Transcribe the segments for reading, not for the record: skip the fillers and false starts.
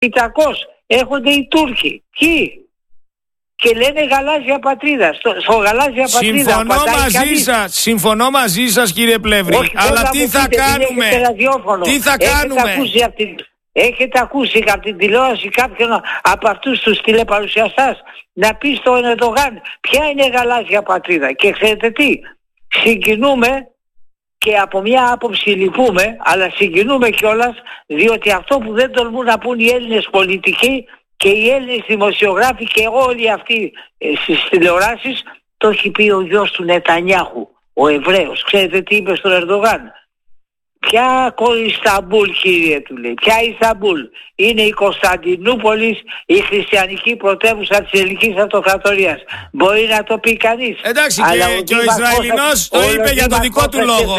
Πιτακός, έρχονται οι Τούρκοι. Ποιοι? Και λένε γαλάζια πατρίδα. Στο γαλάζια πατρίδα. Συμφωνώ μαζί σας κύριε Πλεύρη. Όχι, αλλά τι θα κάνουμε? Τι θα κάνουμε? Έχετε ακούσει από την τηλεόραση κάποιον από αυτούς τους τηλεπαρουσιαστάς να πει στον Ερντογάν ποια είναι γαλάζια πατρίδα? Και ξέρετε τι? Συγκινούμε και από μια άποψη λυπούμε, αλλά συγκινούμε κιόλας, διότι αυτό που δεν τολμούν να πούν οι Έλληνες πολιτικοί και οι Έλληνες δημοσιογράφοι και όλοι αυτοί στις τηλεοράσεις, το έχει πει ο γιος του Νετανιάχου, ο Εβραίος. Ξέρετε τι είπε στον Ερντογάν? Ποια Ισταμπούλ, κύριε, του λέει? Ποια Ισταμπούλ? Είναι η Κωνσταντινούπολης, η χριστιανική πρωτεύουσα της ελληνικής αυτοκρατορίας. Μπορεί να το πει κανείς. Εντάξει, και ο Ισραηλινός το είπε για το δικό του λόγο.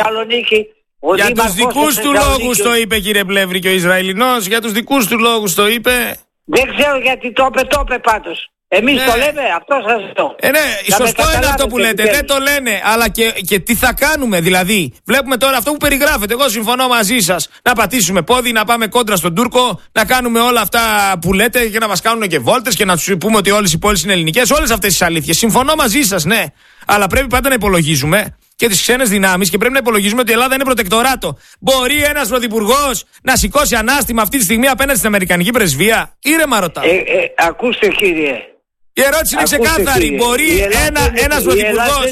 Για τους δικούς του λόγους το είπε, κύριε Πλεύρη, και ο Ισραηλινός για τους δικούς του λόγους το είπε. Δεν ξέρω γιατί το είπε πάντως. Εμείς το λέμε, αυτό σας λέω. Ναι, σωστό είναι αυτό που λέτε. Δεν το λένε. Αλλά και τι θα κάνουμε, δηλαδή? Βλέπουμε τώρα αυτό που περιγράφετε. Εγώ συμφωνώ μαζί σας. Να πατήσουμε πόδι, να πάμε κόντρα στον Τούρκο, να κάνουμε όλα αυτά που λέτε και να μας κάνουν και βόλτες και να τους πούμε ότι όλες οι πόλεις είναι ελληνικές. Όλες αυτές τις αλήθειες. Συμφωνώ μαζί σας, ναι. Αλλά πρέπει πάντα να υπολογίζουμε και τις ξένες δυνάμεις και πρέπει να υπολογίζουμε ότι η Ελλάδα είναι προτεκτοράτο. Μπορεί ένας πρωθυπουργός να σηκώσει ανάστημα αυτή τη στιγμή απέναντι στην Αμερικανική πρεσβεία? Ήρεμα ρωτάω. Ακούστε, κύριε. Η ερώτηση είναι ξεκάθαρη. Μπορεί ένας πρωθυπουργός?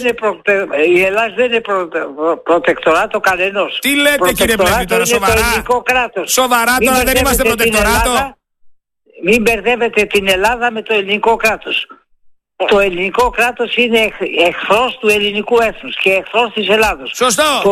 Η Ελλάδα δεν είναι προτεκτοράτο κανενός. Τι λέτε, κύριε Πλεύρη, τώρα? Σοβαρά τώρα δεν είμαστε προτεκτοράτο? Μην μπερδεύετε την Ελλάδα με το ελληνικό κράτος. Το ελληνικό κράτος είναι εχθρός του ελληνικού έθνους και εχθρός της Ελλάδος. Σωστό.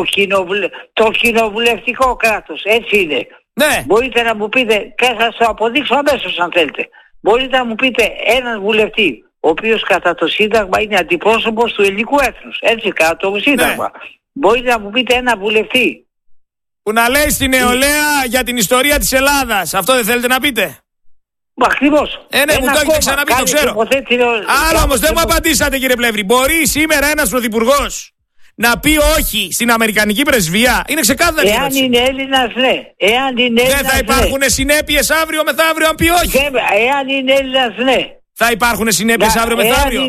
Το κοινοβουλευτικό κράτος, έτσι είναι. Ναι. Μπορείτε να μου πείτε, και θα σας το αποδείξω αμέσως αν θέλετε. Μπορείτε να μου πείτε έναν βουλευτή, ο οποίος κατά το Σύνταγμα είναι αντιπρόσωπος του ελληνικού έθνους. Έτσι, κατά το Σύνταγμα. Ναι. Μπορείτε να μου πείτε έναν βουλευτή που να λέει στην νεολαία για την ιστορία της Ελλάδας? Αυτό δεν θέλετε να πείτε? Ακριβώς. Ναι, μου το έχετε ξαναπεί, το ξέρω. Άρα όμως δεν μου απαντήσατε, κύριε Πλεύρη. Μπορεί σήμερα ένας πρωθυπουργός να πει όχι στην Αμερικανική πρεσβεία? Είναι ξεκάθαρη. Εάν είναι Έλληνας, ναι. Δεν θα υπάρχουν συνέπειες αύριο μεθαύριο αν πει όχι? Εάν είναι Έλληνας, ναι. Θα υπάρχουν συνέπειες αύριο μεθαύριο?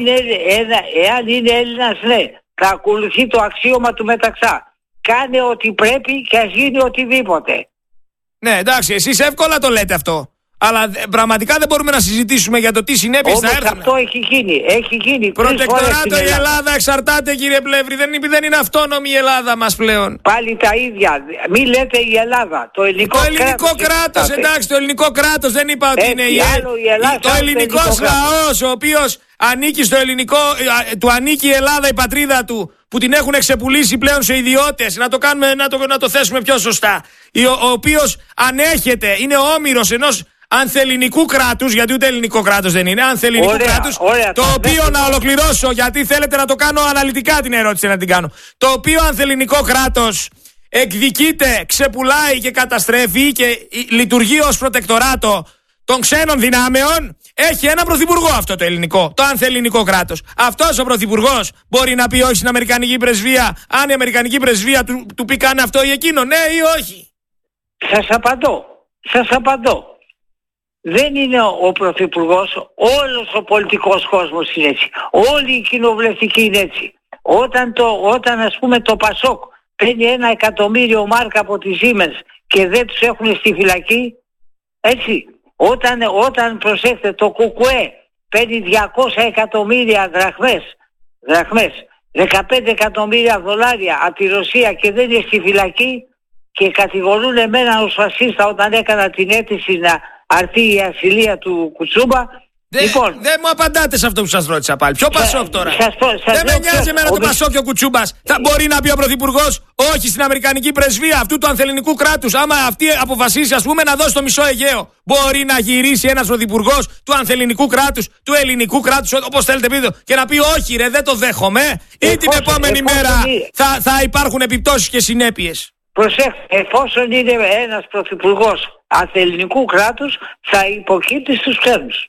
Εάν είναι Έλληνας, ναι. Θα ακολουθεί το αξίωμα του Μεταξά. Κάνε ό,τι πρέπει και ας γίνει οτιδήποτε. Ναι, εντάξει, εσείς εύκολα το λέτε αυτό. Αλλά πραγματικά δεν μπορούμε να συζητήσουμε για το τι συνέπειες θα έρθουν. Αυτό έχει γίνει. Προτεκτοράτο η Ελλάδα εξαρτάται, κύριε Πλεύρη. Δεν είναι αυτόνομη η Ελλάδα μας πλέον. Πάλι τα ίδια. Μη λέτε η Ελλάδα. Το ελληνικό κράτος. Εντάξει, το ελληνικό κράτος δεν είπα ότι είναι το ελληνικός λαός, ο οποίος ανήκει στο ελληνικό, του ανήκει η Ελλάδα, η πατρίδα του, που την έχουν ξεπουλήσει πλέον σε ιδιώτες. Να το θέσουμε πιο σωστά. Ο οποίος ανέχεται, είναι όμηρος ενός ανθελληνικού κράτους, γιατί ούτε ελληνικό κράτος δεν είναι, ανθελληνικού κράτους, το οποίο, να ολοκληρώσω, γιατί θέλετε να το κάνω αναλυτικά την ερώτηση να την κάνω, το οποίο ανθελληνικό κράτος εκδικείται, ξεπουλάει και καταστρέφει και λειτουργεί ως προτεκτοράτο των ξένων δυνάμεων, έχει ένα πρωθυπουργό αυτό το ελληνικό, το ανθελληνικό κράτος. Αυτός ο πρωθυπουργός μπορεί να πει όχι στην Αμερικανική πρεσβεία, αν η Αμερικανική πρεσβεία του πει κάνε αυτό ή εκείνο, ναι ή όχι? Σας απαντώ. Δεν είναι ο πρωθυπουργός, όλος ο πολιτικός κόσμος είναι έτσι. Όλοι οι κοινοβουλευτικοί είναι έτσι. Όταν ας πούμε το Πασόκ παίρνει 1 εκατομμύριο μάρκα από τη Siemens και δεν τους έχουν στη φυλακή, έτσι. Όταν προσέχετε το ΚΚΕ παίρνει 200 εκατομμύρια δραχμές, 15 εκατομμύρια δολάρια από τη Ρωσία και δεν είναι στη φυλακή και κατηγορούν εμένα ως φασίστα όταν έκανα την αίτηση να αρθεί η ασυλία του Κουτσούμπα. Δεν μου απαντάτε σε αυτό που σας ρώτησα πάλι. Ποιο Πασόκ τώρα? Δεν με νοιάζει εμένα το Πασόκ και ο Κουτσούμπας. Θα μπορεί να πει ο πρωθυπουργός όχι στην Αμερικανική πρεσβεία αυτού του ανθελληνικού κράτους? Άμα αυτή αποφασίσει, ας πούμε, να δώσει το μισό Αιγαίο, μπορεί να γυρίσει ένας πρωθυπουργός του ανθελληνικού κράτους, του ελληνικού κράτους, όπως θέλετε πείτε, και να πει όχι, ρε, δεν το δέχομαι? Ή την επόμενη μέρα θα υπάρχουν επιπτώσεις και συνέπειες? Προσέχτε, εφόσον είναι ένας πρωθυπουργός ανθελληνικού κράτους, θα υποκύπτει στους ξένους.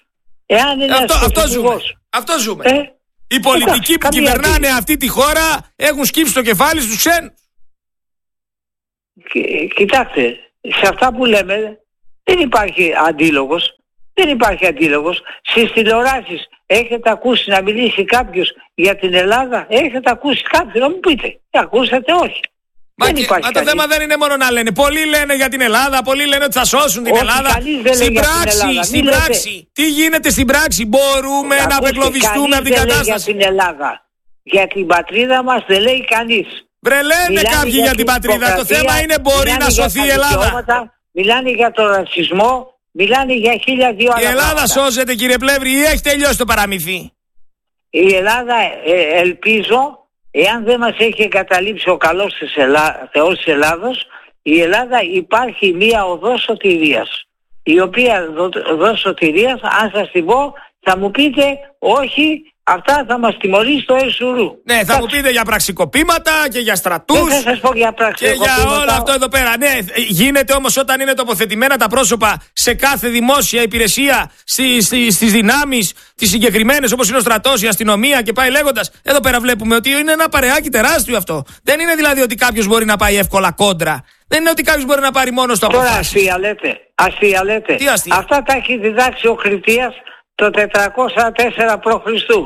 Αυτό ζούμε. Οι πολιτικοί που κυβερνάνε αυτή τη χώρα έχουν σκύψει το κεφάλι στους ξένους. Κοιτάξτε, σε αυτά που λέμε Δεν υπάρχει αντίλογος. Δεν υπάρχει αντίλογος. Στις τηλεοράσεις έχετε ακούσει να μιλήσει κάποιος για την Ελλάδα? Έχετε ακούσει κάποιον? Να μου πείτε. Ακούσατε? Όχι. Μα το θέμα δεν είναι μόνο να λένε. Πολλοί λένε για την Ελλάδα, πολλοί λένε ότι θα σώσουν την Ελλάδα. Στην πράξη, τι γίνεται στην πράξη? Μπορούμε να απεγκλωβιστούμε από την κατάσταση? Για την Ελλάδα. Για την πατρίδα μας δεν λέει κανείς. Βρε λένε κάποιοι για την πατρίδα. Το θέμα είναι μπορεί να σωθεί η Ελλάδα. Μιλάνε για τον ρατσισμό, μιλάνε για 1002 άλλα. Η Ελλάδα σώζεται, κύριε Πλεύρη, ή έχει τελειώσει το παραμύθι? Η Ελλάδα, ελπίζω, εάν δεν μας έχει εγκαταλείψει ο καλός Θεός της Ελλάδος, η Ελλάδα υπάρχει μία οδός σωτηρίας. Η οποία οδός σωτηρίας, αν σας την πω, θα μου πείτε όχι, αυτά θα μας τιμωρήσει το ΕΣΟΥΡΟΥ. Ναι, θα μου πείτε για πραξικοπήματα και για στρατούς. Δεν θα σας πω για πραξικοπήματα. Και για όλο αυτό εδώ πέρα. Ναι, γίνεται όμως όταν είναι τοποθετημένα τα πρόσωπα σε κάθε δημόσια υπηρεσία, στις δυνάμεις, τις συγκεκριμένες όπως είναι ο στρατός, η αστυνομία και πάει λέγοντας. Εδώ πέρα βλέπουμε ότι είναι ένα παρεάκι τεράστιο αυτό. Δεν είναι δηλαδή ότι κάποιος μπορεί να πάει εύκολα κόντρα. Δεν είναι ότι κάποιος μπορεί να πάρει μόνο στο αποφάσεις. Τώρα αστεία λέτε. Τι αστεία? Αυτά τα έχει διδάξει ο Κριτίας το 404 π.Χ.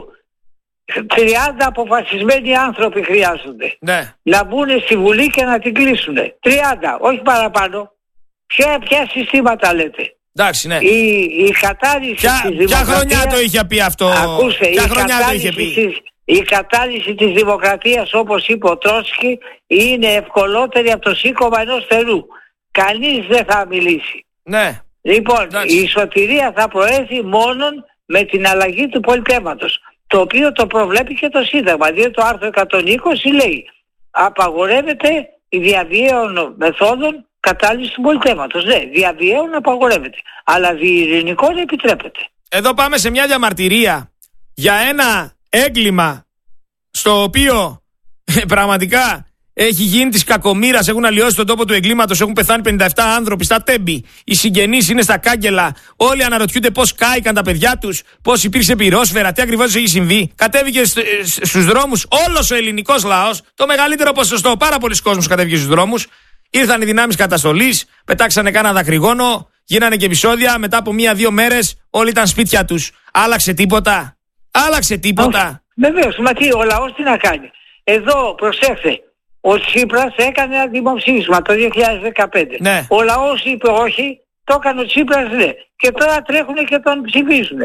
30 αποφασισμένοι άνθρωποι χρειάζονται. Ναι. Να μπουν στη Βουλή και να την κλείσουν. 30, όχι παραπάνω. Ποια συστήματα λέτε? Εντάξει, ναι. Η κατάρριση της δημοκρατίας... Ποια χρονιά το είχε πει αυτό? Ακούστε, η κατάρριση της δημοκρατίας, όπως είπε ο Τρότσκι, είναι ευκολότερη από το σήκωμα ενός θερού. Κανείς δεν θα μιλήσει. Ναι. Λοιπόν, εντάξει. Η σωτηρία θα προέρθει μόνον με την αλλαγή του πολιτεύματος, το οποίο το προβλέπει και το Σύνταγμα, διότι το άρθρο 120 λέει απαγορεύεται η διαβίαιων μεθόδων κατάλυσης του πολιτεύματος. Ναι, διαβίαιων απαγορεύεται, αλλά διειρηνικών επιτρέπεται. Εδώ πάμε σε μια διαμαρτυρία για ένα έγκλημα στο οποίο πραγματικά έχει γίνει της κακομοίρας, έχουν αλλοιώσει τον τόπο του εγκλήματος, έχουν πεθάνει 57 άνθρωποι στα Τέμπη, οι συγγενείς είναι στα κάγκελα, όλοι αναρωτιούνται πώς κάηκαν τα παιδιά τους, πώς υπήρξε πυρόσφαιρα, τι ακριβώς έχει συμβεί. Κατέβηκε στους δρόμους όλος ο ελληνικός λαός, το μεγαλύτερο ποσοστό, πάρα πολλοί κόσμος κατέβηκε στους δρόμους. Ήρθαν οι δυνάμεις καταστολής, πετάξανε κάνα δακρυγόνο, γίνανε και επεισόδια. Μετά από 1-2 μέρες όλοι ήταν σπίτια τους. Άλλαξε τίποτα? Άλλαξε τίποτα? Βεβαίως, μα τι, ο λαός τι να κάνει? Εδώ προσέξτε. Ο Τσίπρας έκανε ένα δημοψήφισμα το 2015. Ναι. Ο λαός είπε όχι, το έκανε ο Τσίπρας ναι. Και τώρα τρέχουν και τον ψηφίζουν.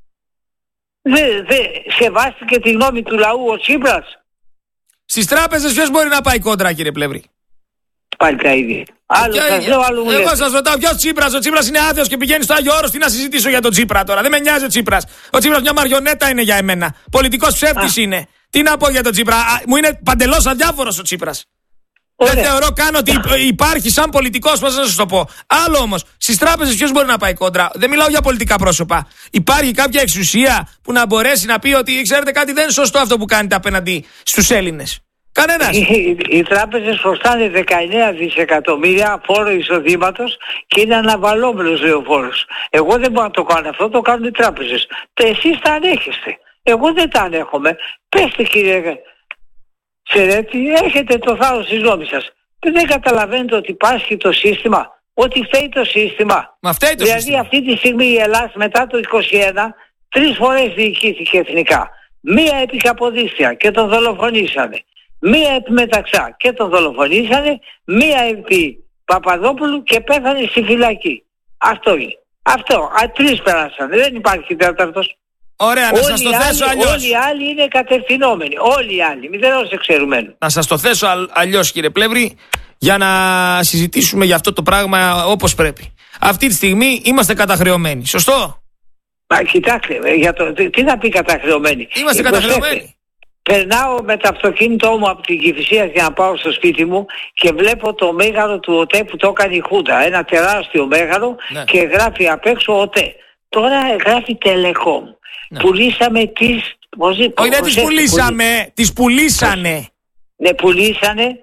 Δεν σεβάστηκε τη γνώμη του λαού ο Τσίπρας. Στις τράπεζες ποιος μπορεί να πάει κόντρα, κύριε Πλεύρη? Πάλι τα ίδια. Άλλο σας λέω, άλλο μου λέτε. Εγώ σας ρωτάω, ποιος Τσίπρας? Ο Τσίπρας είναι άθεος και πηγαίνει στο Άγιο Όρος. Τι να συζητήσω για τον Τσίπρα τώρα? Δεν με νοιάζει ο Τσίπρας. Ο Τσίπρας μια μαριονέτα είναι για εμένα. Πολιτικός ψεύτης είναι. Τι να πω για τον Τσίπρα? Μου είναι παντελώς αδιάφορος ο Τσίπρας. Ωραία. Δεν θεωρώ καν ότι υπάρχει σαν πολιτικός, πώς να σας το πω. Άλλο όμως, στις τράπεζες ποιος μπορεί να πάει κόντρα? Δεν μιλάω για πολιτικά πρόσωπα. Υπάρχει κάποια εξουσία που να μπορέσει να πει ότι ξέρετε κάτι, δεν είναι σωστό αυτό που κάνετε απέναντι στους Έλληνες? Κανένας. Οι τράπεζες χρωστάνε 19 δισεκατομμύρια φόρο εισοδήματος και είναι αναβαλλόμενος ο φόρος. Εγώ δεν μπορώ να το κάνω αυτό, το κάνουν οι τράπεζες. Εσείς τα ανέχεστε. Εγώ δεν τα ανέχομαι. Πέστε κύριε Σερέτη, έχετε το θάρρος της νόμης σας. Δεν καταλαβαίνετε ότι υπάρχει το σύστημα, ότι φταίει το σύστημα. Μα φταίει το δηλαδή σύστημα. αυτή τη στιγμή η Ελλάδα μετά το 2021 3 φορές διοικήθηκε εθνικά. Μία επί Καποδίστρια και τον δολοφονήσανε. Μία επί Μεταξά και τον δολοφονήσανε. Μία επί Παπαδόπουλου και πέθανε στη φυλακή. Αυτό είναι. Αυτό. 3 περάσανε. Δεν υπάρχει τέταρτος. Ωραία, να σας το θέσω αλλιώς. Όλοι οι άλλοι είναι κατευθυνόμενοι. Όλοι οι άλλοι. Μηδενός εξαιρουμένου. Να σας το θέσω αλλιώς, κύριε Πλεύρη, για να συζητήσουμε για αυτό το πράγμα όπως πρέπει. Αυτή τη στιγμή είμαστε καταχρεωμένοι. Σωστό? Μα κοιτάξτε, τι να πει καταχρεωμένοι? Είμαστε καταχρεωμένοι. Περνάω με το αυτοκίνητό μου από την Κηφισία για να πάω στο σπίτι μου και βλέπω το μέγαρο του ΟΤΕ που το έκανε η Χούντα. Ένα τεράστιο μέγαρο, ναι. Και γράφει απ' έξω ΟΤΕ. Τώρα γράφει Τελεκόμ. Ναι. Πουλήσαμε τις... Όχι, δεν τις πουλήσαμε, τις πουλήσανε. Ναι, πουλήσανε,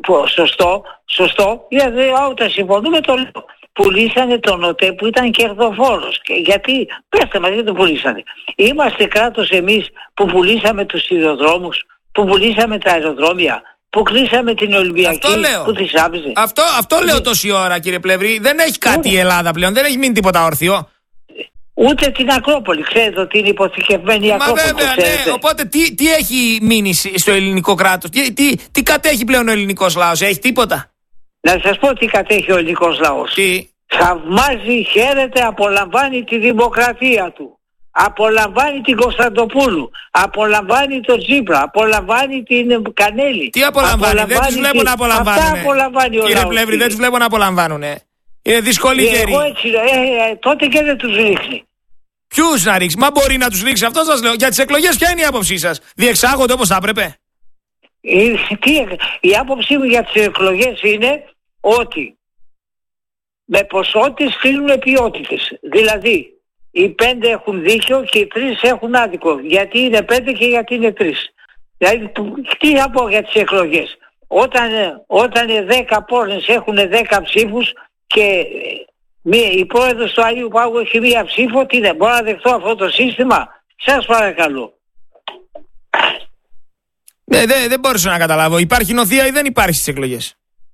σωστό, όταν συμφωνούμε το λέω. Πουλήσανε τον ΟΤΕ που ήταν κερδοφόρος. Γιατί, πέστε μας, γιατί το πουλήσανε? Είμαστε κράτος εμείς που πουλήσαμε τους σιδηροδρόμους, που πουλήσαμε τα αεροδρόμια, που κλείσαμε την Ολυμπιακή, που θυσάβησε. Αυτό λέω τόση ώρα, κύριε Πλεύρη. Δεν έχει κάτι η Ελλάδα πλέον, δεν έχει μείνει τίποτα όρθιο. Ούτε την Ακρόπολη, ξέρετε ότι είναι υποθηκευμένη η Ακρόπολη. Μα βέβαια, ναι. Οπότε τι έχει μείνει στο ελληνικό κράτος, τι κατέχει πλέον ο ελληνικός λαός, έχει τίποτα? Να σας πω τι κατέχει ο ελληνικός λαός. Θαυμάζει, χαίρεται, απολαμβάνει τη δημοκρατία του. Απολαμβάνει την Κωνσταντοπούλου, απολαμβάνει τον Τσίπρα, απολαμβάνει την Κανέλη. Τι απολαμβάνει, δεν τους βλέπω να απολαμβάνουν. Αυτά απολαμβάνει ο λαός. Κύριε Πλεύρη, δεν τους βλέπω να απολαμβάνουν. Είναι δύσκολη καιρή. Εγώ έτσι, τότε και δεν τους ρίχνει. Ποιους να ρίξει, μα μπορεί να τους ρίξει, αυτό σας λέω. Για τις εκλογές ποια είναι η άποψή σας? Διεξάγονται όπως θα έπρεπε? Η άποψή μου για τις εκλογές είναι ότι με ποσότητες κρίνουν ποιότητες. Δηλαδή, οι 5 έχουν δίκιο και οι 3 έχουν άδικο. Γιατί είναι 5 και γιατί είναι 3. Δηλαδή, τι θα πω για τις εκλογές? Όταν 10 πόρνες έχουν 10 ψήφους και η πρόεδρος του Αγίου Πάγου έχει μία ψήφο, τι δεν μπορώ να δεχτώ αυτό το σύστημα? Σας παρακαλώ. Δεν μπορούσα να καταλάβω. Υπάρχει νοθεία ή δεν υπάρχει στις εκλογές?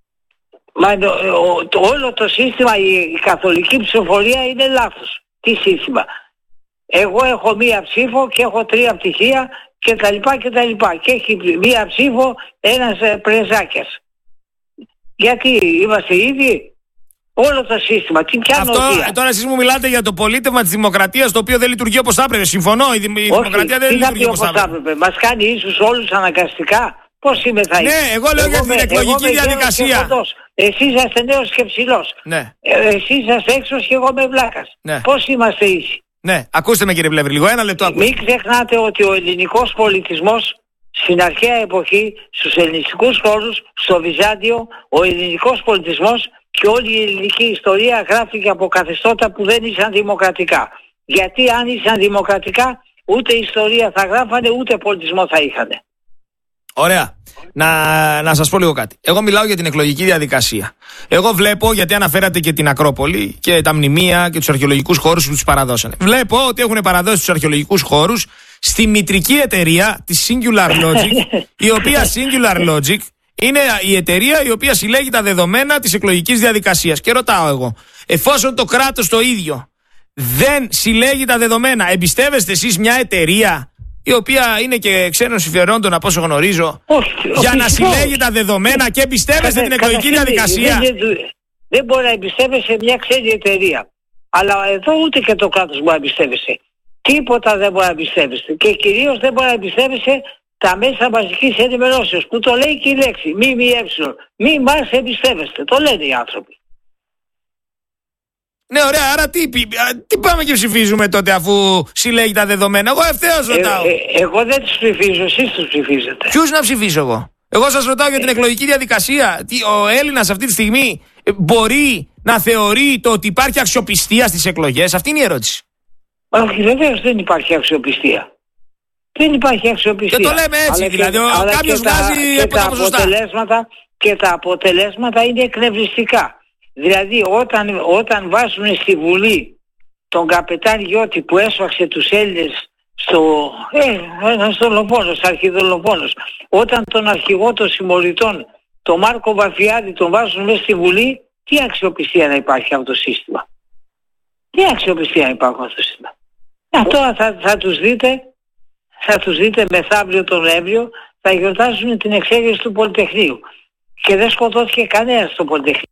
Όλο το σύστημα, η καθολική ψηφοφορία είναι λάθος. Τι σύστημα? Εγώ έχω μία ψήφο και έχω 3 πτυχία και τα λοιπά και τα λοιπά. Και έχει μία ψήφο ένας πρεζάκιας. Γιατί είμαστε ίδιοι? Όλο το σύστημα. Τώρα εσείς μου μιλάτε για το πολίτευμα της δημοκρατίας, το οποίο δεν λειτουργεί όπως θα έπρεπε. Συμφωνώ, η δημοκρατία δεν λειτουργεί όπως θα έπρεπε. Μας κάνει ίσους όλους αναγκαστικά. Πώς είμαι θα Ναι, εγώ λέω για την εκλογική διαδικασία. Εσείς είσαστε νέος και ψηλός. Ναι. Εσείς είσαστε έξως και εγώ με βλάκας. Ναι. Πώς είμαστε ίσοι? Ναι, ακούστε με κύριε Πλεύρη, λίγο ένα λεπτό. Μην ξεχνάτε ότι ο ελληνικός πολιτισμός στην αρχαία εποχή, στους ελληνιστικούς χώρους, στο Βυζάντιο, ο ελληνικός πολιτισμός και όλη η ελληνική ιστορία γράφτηκε από καθεστώτα που δεν ήσαν δημοκρατικά. Γιατί αν ήσαν δημοκρατικά, ούτε ιστορία θα γράφανε, ούτε πολιτισμό θα είχαν. Ωραία. Να σας πω λίγο κάτι. Εγώ μιλάω για την εκλογική διαδικασία. Εγώ βλέπω, γιατί αναφέρατε και την Ακρόπολη και τα μνημεία και τους αρχαιολογικούς χώρους που τους παραδώσανε. Βλέπω ότι έχουν παραδώσει τους αρχαιολογικούς χώρους στη μητρική εταιρεία της Singular Logic, η οποία Singular Logic είναι η εταιρεία η οποία συλλέγει τα δεδομένα της εκλογικής διαδικασίας. Και ρωτάω εγώ, εφόσον το κράτος το ίδιο δεν συλλέγει τα δεδομένα, εμπιστεύεστε εσείς μια εταιρεία η οποία είναι και ξένων συμφερόντων από όσο γνωρίζω, για να συλλέγει τα δεδομένα, και εμπιστεύεστε την εκλογική διαδικασία? Δεν μπορεί να εμπιστεύεσαι μια ξένη εταιρεία. Αλλά εδώ ούτε και το κράτος μπορεί να εμπιστεύεσαι. Τίποτα δεν μπορεί να εμπιστεύεσαι. Και κυρίως δεν μπορεί να εμπιστεύεσαι τα μέσα μαζικής ενημερώσεως, που το λέει και η λέξη ΜΜΕ. Μη μας εμπιστεύεστε. Το λένε οι άνθρωποι. Ναι, ωραία, άρα τι πάμε και ψηφίζουμε τότε, αφού συλλέγει τα δεδομένα? Εγώ ευθέως ρωτάω. Εγώ δεν τους ψηφίζω, εσείς τους ψηφίζετε. Ποιους να ψηφίσω εγώ? Εγώ σας ρωτάω για την εκλογική διαδικασία. Ο Έλληνας αυτή τη στιγμή μπορεί να θεωρεί το ότι υπάρχει αξιοπιστία στις εκλογές? Αυτή είναι η ερώτηση. Όχι, βεβαίως δεν υπάρχει αξιοπιστία. Δεν υπάρχει αξιοπιστία. Και το λέμε έτσι, δηλαδή. Κάποιος βγάζει από τα ποσοστά. Και τα αποτελέσματα είναι εκνευριστικά. Δηλαδή όταν βάζουν στη Βουλή τον καπετάν Γιώτη που έσφαξε τους Έλληνες ένας δολοφόνος, αρχιδολοφόνος, όταν τον αρχηγό των συμμοριτών, τον Μάρκο Βαφιάδη, τον βάζουν μέσα στη Βουλή, τι αξιοπιστία να υπάρχει αυτό το σύστημα? Τι αξιοπιστία να υπάρχει αυτό το σύστημα? Τώρα θα τους δείτε μεθαύριο τον Νοέμβριο, θα γιορτάζουν την εξέγερση του Πολυτεχνείου. Και δεν σκοτώθηκε κανένας στο Πολυτεχνείο.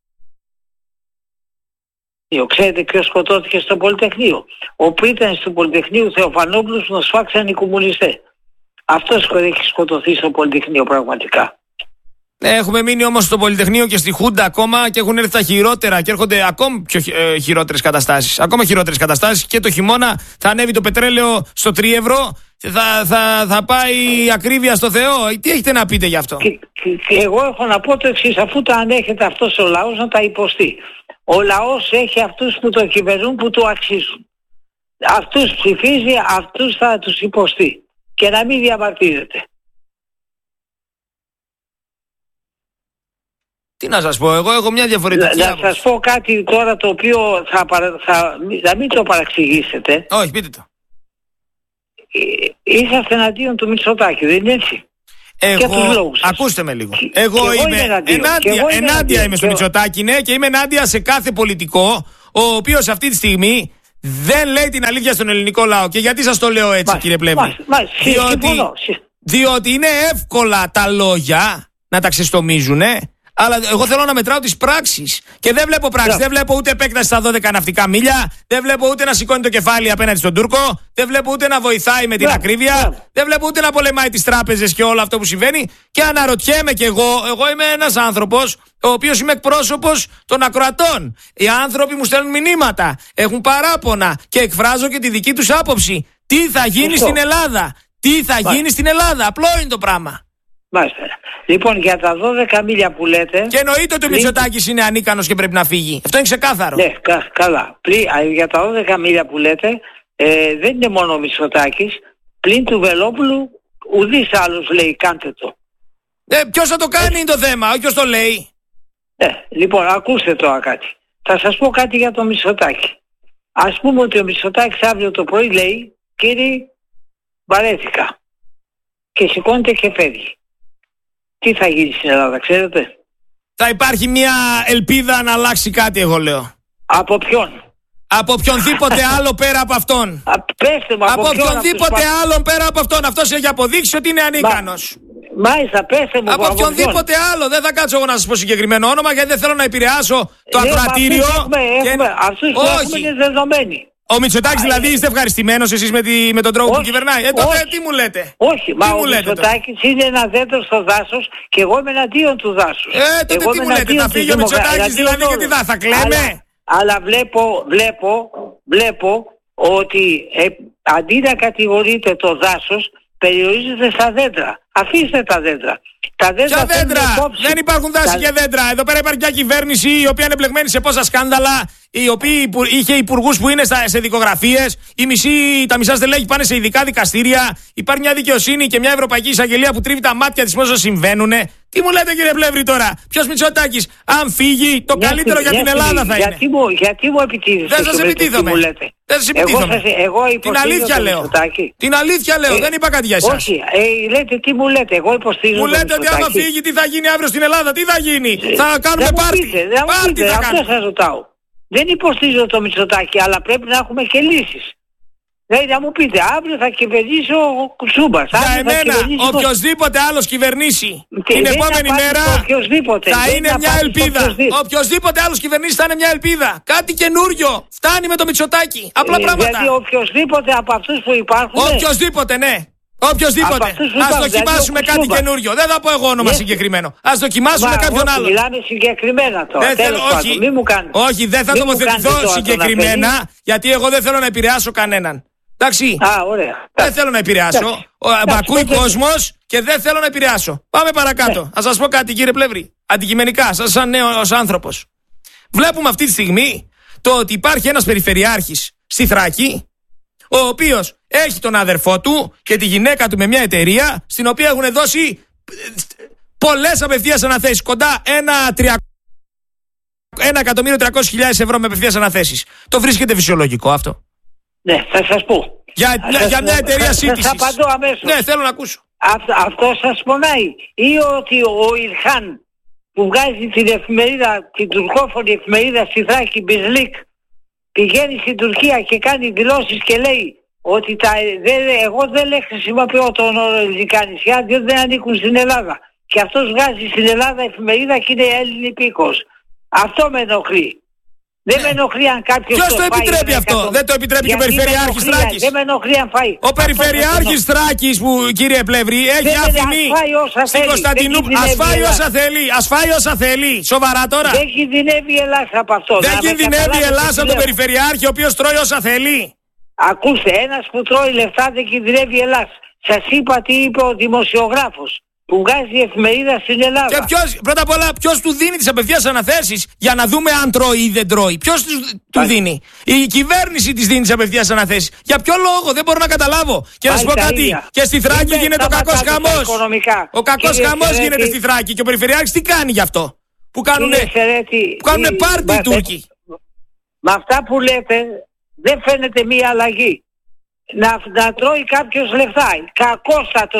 Ξέρετε ποιος σκοτώθηκε στο Πολυτεχνείο? Ο πρίτανης του Πολυτεχνείου Θεοφανόπουλος που τον σφάξαν οι κομμουνιστές. Αυτός έχει σκοτωθεί στο Πολυτεχνείο πραγματικά. Έχουμε μείνει όμως στο Πολυτεχνείο και στη Χούντα ακόμα και έχουν έρθει τα χειρότερα και έρχονται ακόμη πιο χειρότερες καταστάσεις. Ακόμα χειρότερες καταστάσεις, και το χειμώνα θα ανέβει το πετρέλαιο στο 3 ευρώ, θα πάει η ακρίβεια στο Θεό. Τι έχετε να πείτε γι' αυτό? Και εγώ έχω να πω το εξής, αφού τα ανέχεται αυτός ο λαός να τα υποστεί. Ο λαός έχει αυτούς που το κυβερνούν, που του αξίζουν. Αυτούς ψηφίζει, αυτούς θα τους υποστεί. Και να μην διαμαρτύρεται. Τι να σας πω, εγώ έχω μια διαφορετική άποψη. Να σας πω κάτι τώρα το οποίο θα μην το παραξηγήσετε. Όχι, πείτε το. Είσαστε εναντίον του Μητσοτάκη, δεν είναι έτσι? Ακούστε με λίγο. Εγώ είμαι ενάντια είμαι στο Μητσοτάκη, ναι, και είμαι ενάντια σε κάθε πολιτικό ο οποίος αυτή τη στιγμή δεν λέει την αλήθεια στον ελληνικό λαό. Και γιατί σας το λέω έτσι, κύριε Πλεύρη? Διότι είναι εύκολα τα λόγια να τα ξεστομίζουνε, αλλά εγώ θέλω να μετράω τις πράξεις. Και δεν βλέπω πράξεις. Δεν βλέπω ούτε επέκταση στα 12 ναυτικά μίλια. Δεν βλέπω ούτε να σηκώνει το κεφάλι απέναντι στον Τούρκο. Δεν βλέπω ούτε να βοηθάει με την ακρίβεια. Δεν βλέπω ούτε να πολεμάει τις τράπεζες και όλο αυτό που συμβαίνει. Και αναρωτιέμαι κι εγώ είμαι ένας άνθρωπος, ο οποίος είμαι εκπρόσωπος των ακροατών. Οι άνθρωποι μου στέλνουν μηνύματα, έχουν παράπονα και εκφράζω και τη δική τους άποψη. Τι θα γίνει στην Ελλάδα? Τι θα γίνει στην Ελλάδα? Απλό είναι το πράγμα. Μάλιστα. Λοιπόν, για τα 12 μίλια που λέτε. Και εννοείται ότι ο Μητσοτάκης είναι ανίκανος και πρέπει να φύγει. Αυτό είναι ξεκάθαρο. Ναι, καλά. Για τα 12 μίλια που λέτε, δεν είναι μόνο ο Μητσοτάκης. Πλην του Βελόπουλου, ουδής άλλος λέει κάντε το. Ποιος θα το κάνει είναι το θέμα, όποιος το λέει. Λοιπόν, ακούστε τώρα κάτι. Θα σας πω κάτι για το Μητσοτάκη. Ας πούμε ότι ο Μητσοτάκης αύριο το πρωί λέει, κύριε, βαρέθηκα. Και σηκώνεται και φεύγει. Τι θα γίνει στην Ελλάδα, ξέρετε? Θα υπάρχει μια ελπίδα να αλλάξει κάτι, εγώ λέω. Από ποιον? Από οποιονδήποτε άλλο πέρα από αυτόν. Πέστε μου, από οποιονδήποτε άλλον πέρα από αυτόν. Αυτός έχει αποδείξει ότι είναι ανίκανος. Μάλιστα, πέστε μου. Από οποιονδήποτε άλλο. Δεν θα κάτσω εγώ να σας πω συγκεκριμένο όνομα, γιατί δεν θέλω να επηρεάσω το ακροατήριο. Αυτούς που έχουμε είναι δεδομένοι. Ο Μητσοτάκης δηλαδή είστε ευχαριστημένος εσείς με τον τρόπο που κυβερνάει? Τότε τι μου λέτε? Όχι, μα ο Μητσοτάκης είναι ένα δέντρο στο δάσος και εγώ είμαι εναντίον του δάσους. Τότε τι μου λέτε? Θα φύγει ο Μητσοτάκης δηλαδή και τι θα κλαίμε? Αλλά βλέπω ότι αντί να κατηγορείτε το δάσος, περιορίζεται στα δέντρα. Αφήστε τα δέντρα. Ποια δέντρα? Δεν υπάρχουν δάση και δέντρα. Εδώ πέρα υπάρχει μια κυβέρνηση η οποία είναι εμπλεγμένη σε πόσα σκάνδαλα, η οποία είχε υπουργούς που είναι σε δικογραφίες, τα μισά στελέχη πάνε σε ειδικά δικαστήρια, υπάρχει μια δικαιοσύνη και μια ευρωπαϊκή εισαγγελία που τρίβει τα μάτια της πόσο συμβαίνουνε. Τι μου λέτε, κύριε Πλεύρη, τώρα? Ποιος Μητσοτάκης? Αν φύγει, το καλύτερο για την Ελλάδα θα είναι. Γιατί μου επιτίθεστε? Δεν σας επιτίθομαι. Την αλήθεια λέω. Την αλήθεια λέω. Δεν είπα κάτι για εσάς. Όχι, λέτε τι μου λέτε? Εγώ υποστηρίζω. Μου λέτε ότι άμα φύγει, τι θα γίνει αύριο στην Ελλάδα? Τι θα γίνει? Θα κάνουμε πάρτι. Πάρτι θα κάνουμε. Αυτό σας ρωτάω. Δεν υποστηρίζω το Μητσοτάκη, αλλά πρέπει να έχουμε και λύσεις. Δηλαδή να μου πείτε, αύριο θα κυβερνήσει ο Κουτσούμπας. Για εμένα, οποιοσδήποτε άλλος κυβερνήσει την επόμενη μέρα θα είναι μια ελπίδα. Οποιοσδήποτε άλλος κυβερνήσει θα είναι μια ελπίδα. Κάτι καινούριο. Φτάνει με το Μητσοτάκη. Απλά πράγματα. Δηλαδή οποιοσδήποτε από αυτούς που υπάρχουν. Οποιοσδήποτε, ναι. Οποιοσδήποτε. Ας δοκιμάσουμε κάτι καινούριο. Δεν θα πω εγώ όνομα συγκεκριμένο. Ας δοκιμάσουμε κάποιον άλλο. Μιλάμε συγκεκριμένα τώρα. Όχι, δεν θα τοποθετηθώ συγκεκριμένα, γιατί εγώ δεν θέλω να επηρεάσω κανέναν. Εντάξει. Δεν θέλω να επηρεάσω. Μ' ακούει κόσμος και δεν θέλω να επηρεάσω. Πάμε παρακάτω. Θα σας πω κάτι, κύριε Πλεύρη. Αντικειμενικά, σας σαν νέος άνθρωπος. Βλέπουμε αυτή τη στιγμή το ότι υπάρχει ένας περιφερειάρχης στη Θράκη, ο οποίος έχει τον αδερφό του και τη γυναίκα του με μια εταιρεία, στην οποία έχουν δώσει πολλές απευθείας αναθέσεις. Κοντά 1.300.000 ευρώ με απευθείας αναθέσεις. Το βρίσκεται φυσιολογικό αυτό? Ναι, θα σας πω. Για μια εταιρεία σύντησης. Θα απαντώ αμέσως. Ναι, θέλω να ακούσω. Αυτό σας πονάει? Ή ότι ο Ιλχάν που βγάζει την εφημερίδα, την τουρκόφωνη εφημερίδα στη Θράκη, Μπιζλίκ, πηγαίνει στην Τουρκία και κάνει δηλώσεις και λέει ότι εγώ δεν χρησιμοποιώ τον όρο ελληνικά νησιά, διότι δεν ανήκουν στην Ελλάδα. Και αυτός βγάζει στην Ελλάδα εφημερίδα και είναι Έλληνη υπήκος. Αυτό με ενοχλεί. Δεν με ενοχλεί αν κάποιος. Ποιος το επιτρέπει αυτό? Δεν το επιτρέπει και ο Περιφερειάρχης Θράκης? Δεν με ενοχλεί αν φάει. Ο Περιφερειάρχης Θράκης που, κύριε Πλεύρη, έχει αφημί στην Κωνσταντινούπολη. Ας φάει όσα θέλει. Σοβαρά τώρα? Δεν κινδυνεύει η Ελλάδα από αυτό. Δεν κινδυνεύει η Ελλάδα από τον Περιφερειάρχη, ο οποίος τρώει όσα θέλει? Ακούστε, ένας που τρώει λεφτά δεν κινδυνεύει η Ελλάδα. Σας είπα τι είπε ο δημοσιογράφος που βγάζει εφημερίδα στην Ελλάδα. Και πρώτα απ' όλα, ποιος του δίνει τις απευθείας αναθέσεις για να δούμε αν τρώει ή δεν τρώει? Ποιος του δίνει? Η κυβέρνηση της δίνει τις απευθείας αναθέσεις. Για ποιο λόγο? Δεν μπορώ να καταλάβω. Και να σου πω κάτι, και στη Θράκη γίνεται ο κακός χαμός. Ο κακός χαμός γίνεται στη Θράκη. Και ο Περιφερειάρχης τι κάνει γι' αυτό? Που κάνουνε πάρτι οι Τούρκοι. Με αυτά που λέτε δεν φαίνεται μία αλλαγή. Να τρώει κάποιος λεφτά. Κακώς θα τρώει.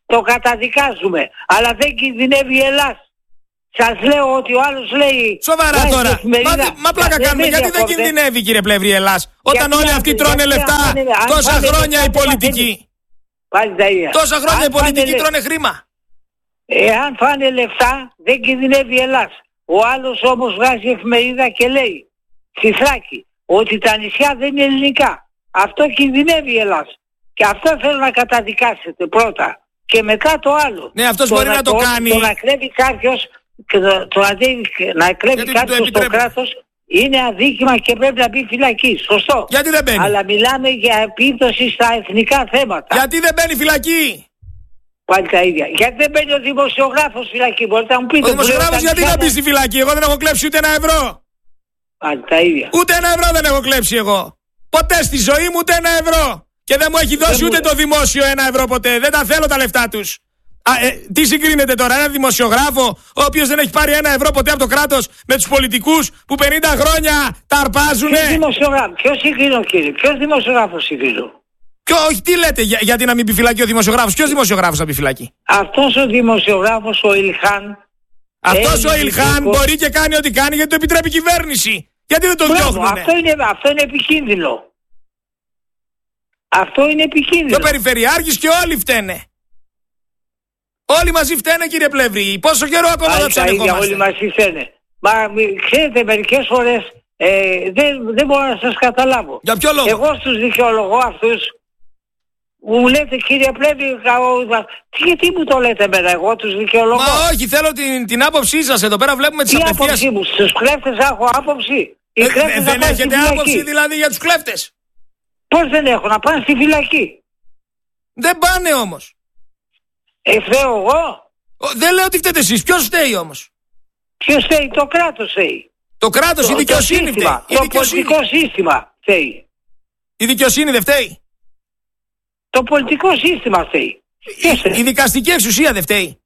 το καταδικάζουμε, αλλά δεν κινδυνεύει η Ελλάδα. Σας λέω ότι ο άλλος λέει... Σοβαρά τώρα. Μα πλάκα κάνουμε. Γιατί δεν κινδυνεύει, κύριε Πλεύρη, η Ελλάδα? Όταν όλοι αυτοί τρώνε λεφτά τόσα χρόνια οι πολιτικοί. Πάλι τα ίδια. Τόσα χρόνια οι πολιτικοί τρώνε χρήμα. Εάν φάνε λεφτά δεν κινδυνεύει η Ελλάδα. Ο άλλος όμως βγάζει εφημερίδα και λέει στη Θράκη ότι τα νησιά δεν είναι ελληνικά. Αυτό κινδυνεύει η Ελλάδα. Και αυτό θέλω να καταδικάσετε πρώτα. Και μετά το άλλο. Ναι, αυτός μπορεί να το κάνει. Το να κλέβει κάποιος, να κλέβει κάποιος το κράτος είναι αδίκημα και πρέπει να μπει φυλακή. Σωστό. Γιατί δεν μπαίνει? Αλλά μιλάμε για επίπτωση στα εθνικά θέματα. Γιατί δεν μπαίνει φυλακή? Πάλι τα ίδια. Γιατί δεν μπαίνει ο δημοσιογράφος φυλακή? Μπορείτε να μου πείτε. Ο δημοσιογράφος γιατί να μπει στη φυλακή? Εγώ δεν έχω κλέψει ούτε €1. Πάλι τα ίδια. Ούτε €1 δεν έχω κλέψει εγώ. Ποτέ στη ζωή μου ούτε €1. Και δεν μου έχει δώσει ούτε το δημόσιο €1 ποτέ. Δεν τα θέλω τα λεφτά τους. Τι συγκρίνεται τώρα? Ένα δημοσιογράφο ο οποίος δεν έχει πάρει €1 ποτέ από το κράτος με τους πολιτικούς που 50 χρόνια τα αρπάζουνε? Ποιος συγκρίνω, κύριε? Ποιος δημοσιογράφος συγκρίνω? Όχι, τι λέτε, γιατί να μην πει φυλακή ο δημοσιογράφος? Ποιος δημοσιογράφος να πει φυλακή? Αυτός ο δημοσιογράφος, ο Ηλχάν. Αυτός ο Ηλχάν μπορεί και κάνει ό,τι κάνει γιατί το επιτρέπει η κυβέρνηση. Γιατί δεν το διώχνουνε? Αυτό είναι επικίνδυνο. Αυτό είναι επικίνδυνο. Και ο Περιφερειάρχης και όλοι φταίνε. Όλοι μαζί φταίνε, κύριε Πλεύρη. Πόσο καιρό ακόμα θα ψανεχόμαστε? Όλοι μαζί φταίνε. Μα ξέρετε, μερικές φορές δεν μπορώ να σας καταλάβω. Για ποιο λόγο? Εγώ στους δικαιολογώ αυτούς. Μου λέτε, κύριε Πλεύρη, γιατί μου το λέτε εμένα? Εγώ τους δικαιολογώ. Μα όχι, θέλω την άποψή σας. Εδώ πέρα βλέπουμε τις απευθείας. Τι άποψή μου? Στους κλέφτες έχω άποψη? Δεν έχετε άποψη δηλαδή για τους κλέφτες? Πώς δεν έχω? Να πάνε στη φυλακή. Δεν πάνε όμως. Φταίω εγώ? Δεν λέω ότι φταίτε εσείς. Ποιος φταίει όμως? Ποιος φταίει? Το κράτος φταίει. Το κράτος, η δικαιοσύνη φταίει. Το πολιτικό σύστημα φταίει. Η δικαιοσύνη δεν φταίει? Το πολιτικό σύστημα φταίει. Η δικαστική εξουσία δεν φταίει?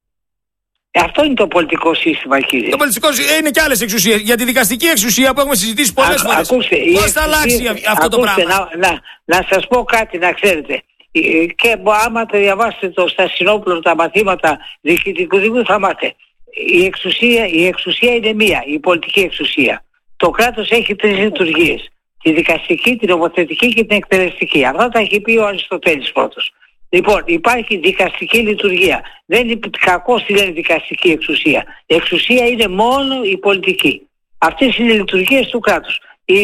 Αυτό είναι το πολιτικό σύστημα, κύριε. Το πολιτικό είναι και άλλες εξουσίες. Για τη δικαστική εξουσία που έχουμε συζητήσει πολλές φορές. Πώς θα αλλάξει αυτό το πράγμα? Να σας πω κάτι, να ξέρετε. Και άμα το διαβάσετε στα Συνόπλου τα μαθήματα διοικητικού δημού θα μάθετε. Η εξουσία είναι μία, η πολιτική εξουσία. Το κράτος έχει 3 λειτουργίες. Τη δικαστική, την νομοθετική και την εκτελεστική. Αυτά τα έχει πει ο Αριστοτέλης πρώτος. Λοιπόν, υπάρχει δικαστική λειτουργία. Δεν είναι κακό τη λένε δικαστική εξουσία. Η εξουσία είναι μόνο η πολιτική. Αυτές είναι οι λειτουργίες του κράτους.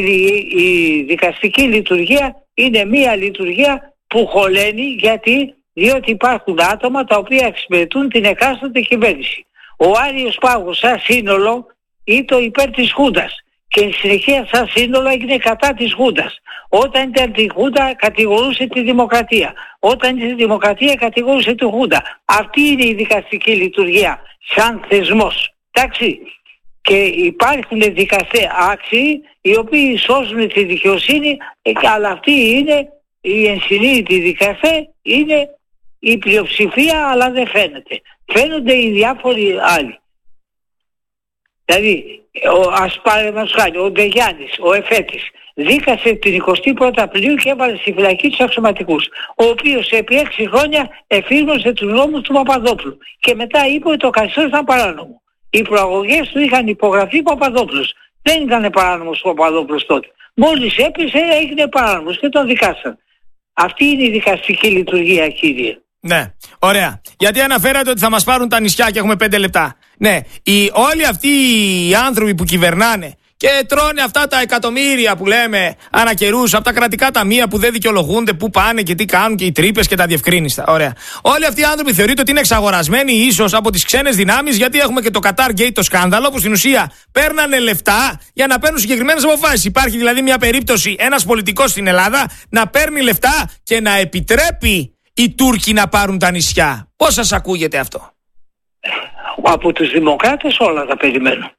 Η δικαστική λειτουργία είναι μία λειτουργία που χωλαίνει διότι υπάρχουν άτομα τα οποία εξυπηρετούν την εκάστοτε κυβέρνηση. Ο Άριος Πάγος σαν σύνολο ήταν υπέρ της Χούντας και η συνεχεία σαν σύνολο έγινε κατά της Χούντας. Όταν ήταν τη Χούντα κατηγορούσε τη δημοκρατία. Όταν ήταν τη δημοκρατία κατηγορούσε τη Χούντα. Αυτή είναι η δικαστική λειτουργία σαν θεσμός. Εντάξει. Και υπάρχουν δικαστές άξιοι οι οποίοι σώζουν τη δικαιοσύνη, αλλά αυτή είναι η ενσυνείδητη δικαστέ, είναι η πλειοψηφία, αλλά δεν φαίνεται. Φαίνονται οι διάφοροι άλλοι. Δηλαδή, ας πάρουμε ο Ντεγιάννης, ο Εφέτης, δίκασε την 21η Απριλίου και έβαλε στη φυλακή τους αξιωματικούς, ο οποίος επί 6 χρόνια εφήρμοσε τους νόμους του Παπαδόπουλου και μετά είπε ότι το καθεστώς ήταν παράνομο. Οι προαγωγές του είχαν υπογραφεί Παπαδόπουλος. Δεν ήταν παράνομος ο Παπαδόπουλος τότε. Μόλις έπεσε έγινε παράνομος και τον δικάσαν. Αυτή είναι η δικαστική λειτουργία, κύριε. Ναι, ωραία. Γιατί αναφέρατε ότι θα μας πάρουν τα νησιά και έχουμε 5 λεπτά. Ναι, όλοι αυτοί οι άνθρωποι που κυβερνάνε και τρώνε αυτά τα εκατομμύρια που λέμε ανά καιρούς από τα κρατικά ταμεία που δεν δικαιολογούνται, που πάνε και τι κάνουν και οι τρύπες και τα διευκρίνιστα. Ωραία. Όλοι αυτοί οι άνθρωποι θεωρείται ότι είναι εξαγορασμένοι ίσως από τις ξένες δυνάμεις, γιατί έχουμε και το Qatar Gate, το σκάνδαλο, που στην ουσία παίρνανε λεφτά για να παίρνουν συγκεκριμένες αποφάσεις. Υπάρχει δηλαδή μια περίπτωση ένας πολιτικός στην Ελλάδα να παίρνει λεφτά και να επιτρέπει οι Τούρκοι να πάρουν τα νησιά. Πώς σας ακούγεται αυτό? Από τους δημοκράτες όλα τα περιμένω.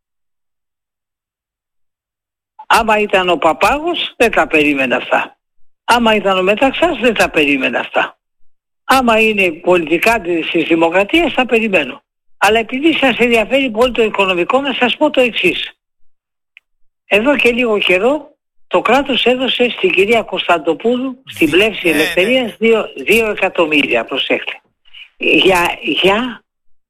Άμα ήταν ο Παπάγος δεν τα περίμενα αυτά. Άμα ήταν ο Μεταξάς δεν τα περίμενα αυτά. Άμα είναι πολιτικά της δημοκρατίας θα περιμένω. Αλλά επειδή σας ενδιαφέρει πολύ το οικονομικό, να σας πω το εξής. Εδώ και λίγο καιρό το κράτος έδωσε στην κυρία Κωνσταντοπούλου στην πλεύση ελευθερίας 2 εκατομμύρια, προσέχτε. Για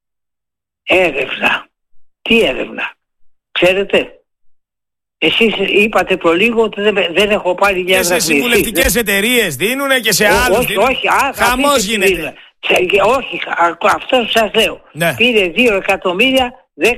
έρευνα. Τι έρευνα? Ξέρετε, εσείς είπατε προλίγο ότι δεν έχω πάρει για έρευνα. Και σε συμβουλευτικές εταιρείες δίνουνε και σε άλλους. Όχι. Χαμός γίνεται. Όχι, αυτό σας λέω. Ναι. Πήρε 2 εκατομμύρια 10.000,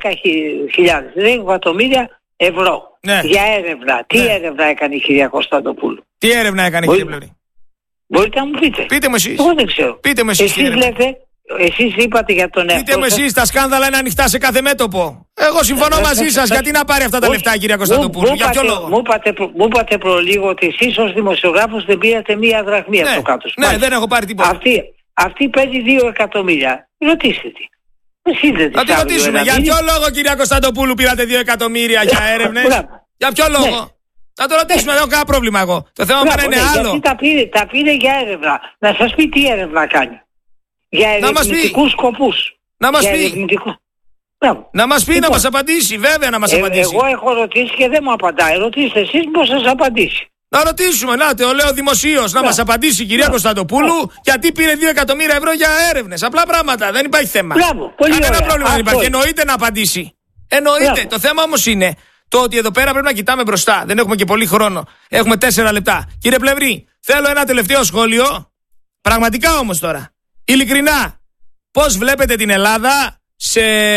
2 εκατομμύρια ευρώ. Ναι. Για έρευνα. Τι έρευνα έκανε η κυρία Κωνσταντοπούλου? Τι έρευνα έκανε, κύριε Πλεύρη? Μπορείτε να μου πείτε? Πείτε μου εσείς. Εγώ δεν ξέρω. Πείτε μου εσείς. Εσείς είπατε για τον εαυτό. Πείτε μου εσείς, τα σκάνδαλα είναι ανοιχτά σε κάθε μέτωπο. Εγώ συμφωνώ μαζί σας. Γιατί να πάρει αυτά τα λεφτά, κυρία Κωνσταντοπούλου? Για ποιο λόγο? Μου είπατε προλίγο ότι εσείς ως δημοσιογράφος δεν πήρατε μία δραχμή από το κάτω. Ναι, δεν έχω πάρει τίποτα. Αυτή παίρνει 2 εκατομμύρια. Ρωτήστε τι. Να τη ρωτήσουμε. Για ποιο λόγο, κυρία Κωνσταντοπούλου, πήρατε 2 εκατομμύρια για έρευνες? Για ποιο λόγο? Ναι. Να το ρωτήσουμε, δεν έχω κανένα πρόβλημα εγώ. Το θέμα μου είναι άλλο. Γιατί τα πήρε για έρευνα. Να σας πει τι έρευνα κάνει. Για ερευνητικούς σκοπούς. Να μας πει. Να μας πει, να μας απαντήσει. Βέβαια να μας απαντήσει. Εγώ έχω ρωτήσει και δεν μου απαντάει. Ρωτήστε εσείς πώς σας απαντήσει. Να ρωτήσουμε, να το λέω δημοσίως, να μας απαντήσει η κυρία Κωνσταντοπούλου γιατί πήρε 2 εκατομμύρια ευρώ για έρευνες. Απλά πράγματα, δεν υπάρχει θέμα. Κανένα πρόβλημα δεν υπάρχει. Εννοείται να απαντήσει. Εννοείται. Το θέμα όμως είναι το ότι εδώ πέρα πρέπει να κοιτάμε μπροστά. Δεν έχουμε και πολύ χρόνο. Έχουμε 4 λεπτά. Κύριε Πλεύρη, θέλω ένα τελευταίο σχόλιο. Πραγματικά όμως τώρα. Ειλικρινά. Πώς βλέπετε την Ελλάδα σε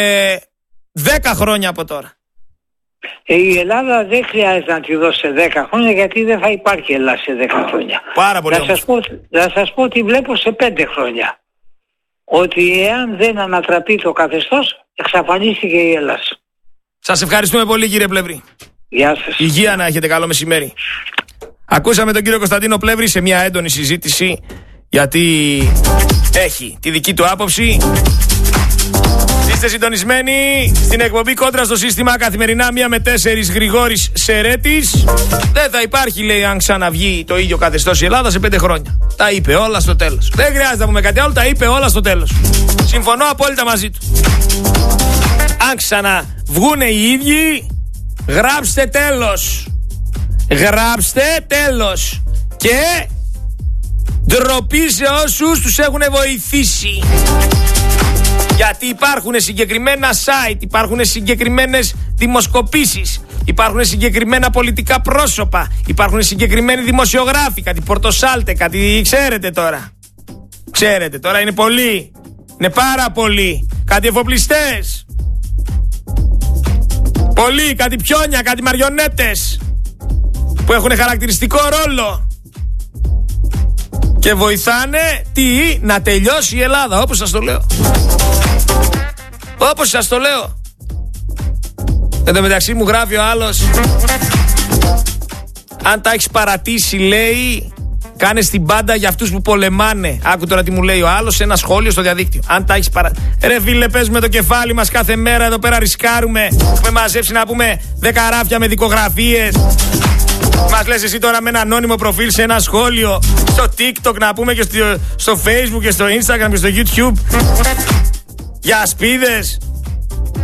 10 χρόνια από τώρα? Η Ελλάδα δεν χρειάζεται να τη δώσει σε 10 χρόνια γιατί δεν θα υπάρχει Ελλάδα σε 10 χρόνια. Πάρα πολύ. Να σας πω ότι βλέπω σε 5 χρόνια. Ότι εάν δεν ανατραπεί το καθεστώς, εξαφανίστηκε η Ελλάδα. Σας ευχαριστούμε πολύ, κύριε Πλεύρη. Γεια σας. Υγεία να έχετε, καλό μεσημέρι. Ακούσαμε τον κύριο Κωνσταντίνο Πλεύρη σε μια έντονη συζήτηση γιατί έχει τη δική του άποψη. Είστε συντονισμένοι στην εκπομπή Κόντρα στο Σύστημα, καθημερινά 1 με 4, Γρηγόρης Σερέτης. Δεν θα υπάρχει, λέει, αν ξαναβγεί το ίδιο καθεστώς η Ελλάδα σε 5 χρόνια. Τα είπε όλα στο τέλος. Δεν χρειάζεται να πούμε κάτι άλλο, τα είπε όλα στο τέλος. Συμφωνώ απόλυτα μαζί του. Αν ξαναβγούνε οι ίδιοι, γράψτε τέλος. Γράψτε τέλος. Και ντροπή σε όσους τους έχουν βοηθήσει. Γιατί υπάρχουν συγκεκριμένα site, υπάρχουν συγκεκριμένες δημοσκοπήσεις, υπάρχουν συγκεκριμένα πολιτικά πρόσωπα, υπάρχουν συγκεκριμένοι δημοσιογράφοι, κάτι Πορτοσάλτε, κάτι ξέρετε τώρα. Ξέρετε τώρα, είναι πολλοί, είναι πάρα πολλοί, κάτι εφοπλιστές, πολλοί, κάτι πιόνια, κάτι μαριονέτες που έχουν χαρακτηριστικό ρόλο και βοηθάνε να τελειώσει η Ελλάδα, όπως σας το λέω. Όπως σας το λέω. Εν τω μεταξύ μου γράφει ο άλλος, αν τα έχεις παρατήσει, λέει, κάνε την πάντα για αυτούς που πολεμάνε. Άκου τώρα τι μου λέει ο άλλος σε ένα σχόλιο στο διαδίκτυο. Αν τα έχεις παρατήσει. Ρε φίλε, παίζουμε το κεφάλι μας κάθε μέρα εδώ πέρα, ρισκάρουμε. Έχουμε μαζέψει να πούμε 10 ράφια με δικογραφίες. Μας λες εσύ τώρα με ένα ανώνυμο προφίλ σε ένα σχόλιο στο TikTok, να πούμε, και στο Facebook και στο Instagram και στο YouTube, για ασπίδες.